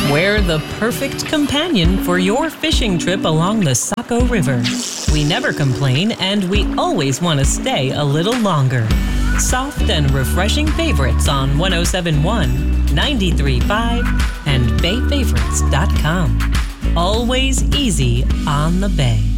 We're the perfect companion for your fishing trip along the Saco River. We never complain, and we always want to stay a little longer. Soft and refreshing favorites on 107.1, 93.5, and BayFavorites.com. Always easy on the Bay.